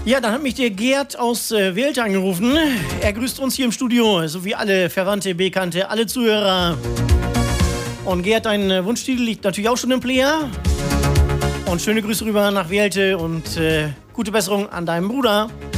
Ja, dann hat mich der Gerd aus Welte angerufen. Er grüßt uns hier im Studio, sowie alle Verwandte, Bekannte, alle Zuhörer. Und Gerd, dein Wunschtitel liegt natürlich auch schon im Player. Und schöne Grüße rüber nach Welte und gute Besserung an deinem Bruder.